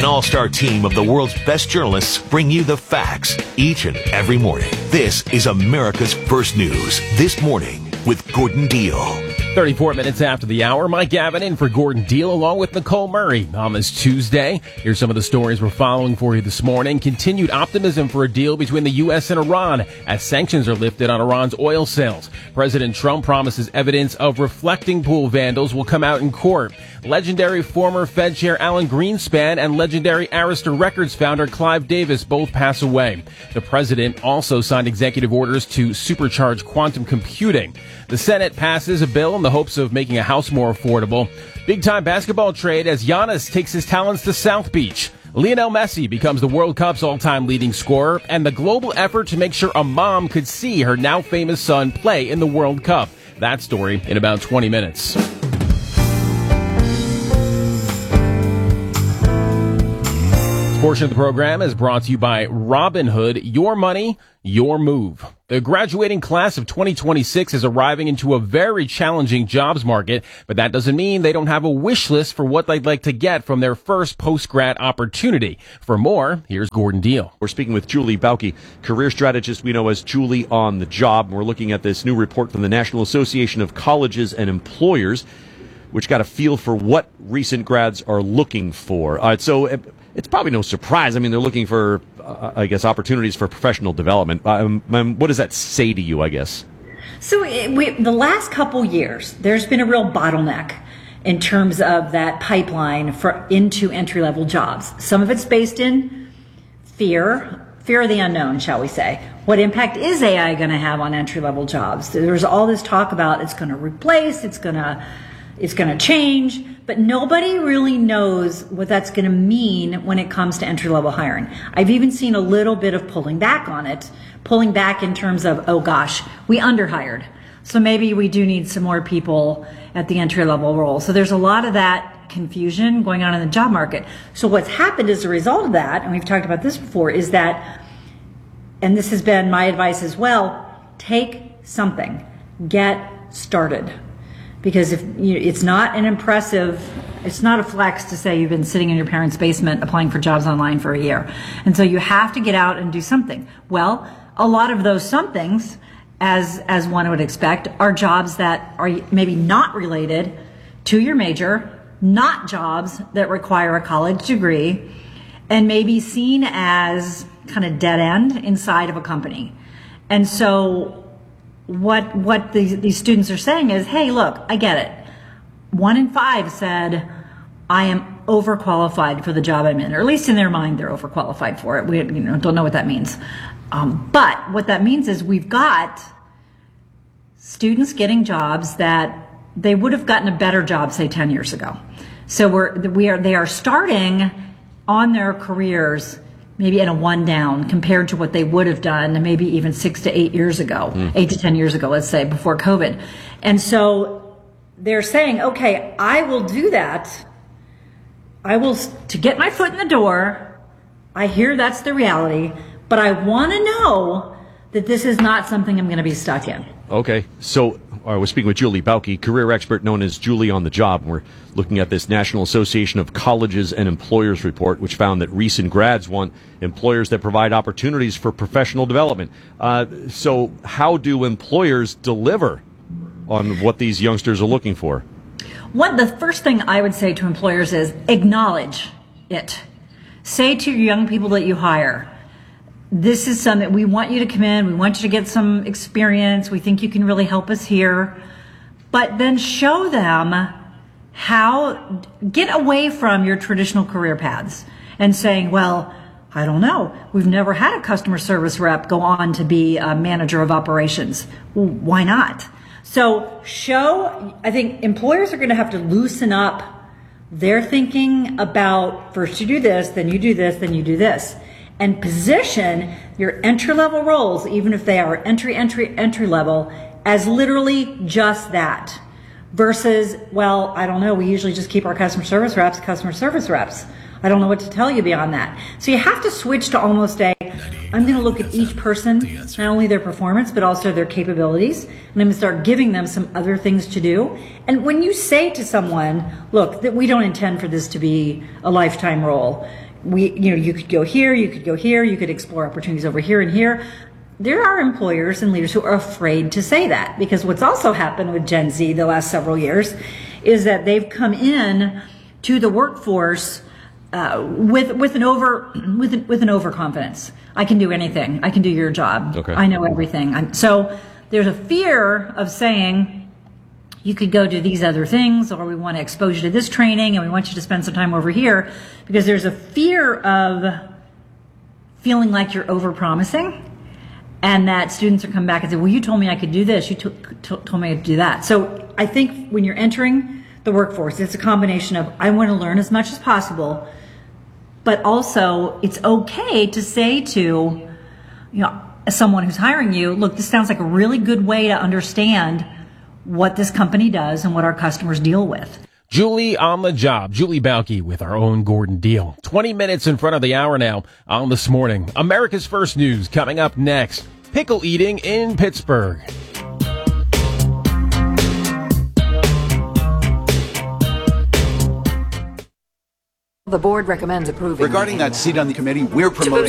all-star team of the world's best journalists bring you the facts each and every morning. This is America's First News This Morning with Gordon Deal. 34 minutes after the hour, Mike Gavin in for Gordon Deal along with Nicole Murray on this Tuesday. Here's some of the stories we're following for you this morning. Continued optimism for a deal between the U.S. and Iran as sanctions are lifted on Iran's oil sales. President Trump promises evidence of reflecting pool vandals will come out in court. Legendary former Fed Chair Alan Greenspan and legendary Arista Records founder Clive Davis both pass away. The president also signed executive orders to supercharge quantum computing. The Senate passes a bill in the hopes of making a house more affordable. Big-time basketball trade as Giannis takes his talents to South Beach. Lionel Messi becomes the World Cup's all-time leading scorer, and the global effort to make sure a mom could see her now famous son play in the World Cup. That story in about 20 minutes. This portion of the program is brought to you by Robinhood. Your money, your move. The graduating class of 2026 is arriving into a very challenging jobs market, but that doesn't mean they don't have a wish list for what they'd like to get from their first post-grad opportunity. For more, here's Gordon Deal. We're speaking with Julie Bauke, career strategist we know as Julie on the Job. And we're looking at this new report from the National Association of Colleges and Employers, which got a feel for what recent grads are looking for. So it's probably no surprise. I mean, they're looking for, opportunities for professional development. What does that say to you, I guess? So the last couple years, there's been a real bottleneck in terms of that pipeline into entry-level jobs. Some of it's based in fear of the unknown, shall we say. What impact is AI going to have on entry-level jobs? There's all this talk about it's going to replace, it's going to change, but nobody really knows what that's going to mean when it comes to entry-level hiring. I've even seen a little bit of pulling back on it, pulling back in terms of, oh gosh, we underhired. So maybe we do need some more people at the entry-level role. So there's a lot of that confusion going on in the job market. So what's happened as a result of that, and we've talked about this before, is that, and this has been my advice as well, take something, get started. Because it's not it's not a flex to say you've been sitting in your parents' basement applying for jobs online for a year. And so you have to get out and do something. Well, a lot of those somethings, as one would expect, are jobs that are maybe not related to your major, not jobs that require a college degree, and may be seen as kind of dead end inside of a company. And so what these students are saying is, hey, look, I get it. 1 in 5 said, I am overqualified for the job I'm in, or at least in their mind, they're overqualified for it. We don't know what that means. But what that means is we've got students getting jobs that they would have gotten a better job, say 10 years ago. So they are starting on their careers maybe in a 1 down compared to what they would have done maybe even 6 to 8 years ago, 8 to 10 years ago, let's say, before COVID. And so they're saying, okay, I will do that. To get my foot in the door. I hear that's the reality, but I want to know that this is not something I'm going to be stuck in. Okay, so we're speaking with Julie Bauke, career expert known as Julie on the Job. We're looking at this National Association of Colleges and Employers report, which found that recent grads want employers that provide opportunities for professional development. So how do employers deliver on what these youngsters are looking for? The first thing I would say to employers is acknowledge it. Say to young people that you hire, this is something we want you to come in. We want you to get some experience. We think you can really help us here. But then show them how, get away from your traditional career paths and saying, well, I don't know. We've never had a customer service rep go on to be a manager of operations. Well, why not? So I think employers are going to have to loosen up their thinking about first you do this, then you do this, then you do this. And position your entry-level roles, even if they are entry level, as literally just that. Versus, well, I don't know, we usually just keep our customer service reps. I don't know what to tell you beyond that. So you have to switch to almost I'm going to look at each person, not only their performance, but also their capabilities. And I'm going to start giving them some other things to do. And when you say to someone, look, that we don't intend for this to be a lifetime role, you could go here, you could go here, you could explore opportunities over here and here. There are employers and leaders who are afraid to say that, because what's also happened with Gen Z the last several years is that they've come in to the workforce with an overconfidence. I can do anything. I can do your job. Okay. I know everything. So there's a fear of saying, you could go do these other things, or we want to expose you to this training and we want you to spend some time over here, because there's a fear of feeling like you're overpromising, and that students are coming back and say, well, you told me I could do this. You told me I could do that. So I think when you're entering the workforce, it's a combination of, I want to learn as much as possible, but also it's okay to say to, someone who's hiring you, look, this sounds like a really good way to understand what this company does and what our customers deal with. Julie on the job. Julie Balke with our own Gordon Deal. 20 minutes in front of the hour now on This Morning. America's First News coming up next. Pickle eating in Pittsburgh. The board recommends approving. Regarding that seat on the committee, we're promoting